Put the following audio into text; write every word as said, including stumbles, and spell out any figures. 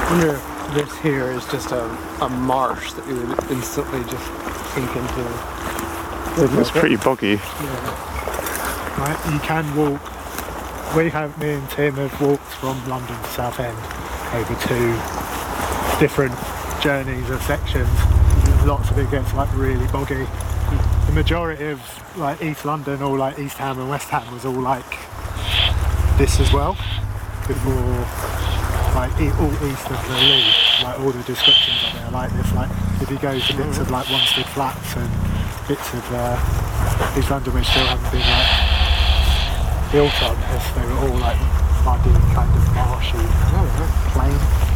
wonder if this here is just a, a marsh that you would instantly just sink into. It's pretty boggy. Yeah. Right, you can walk. We have, me and Tim have walked from London to Southend over two different journeys of sections. Lots of it gets like really boggy. The majority of like East London, or like East Ham and West Ham, was all like this as well before. Like all east of the Lee, like all the descriptions of it are like this. Like if you go to bits of like Wanstead Flats and bits of uh, East London which still haven't been like built on, as they were all like muddy, kind of marshy, plain.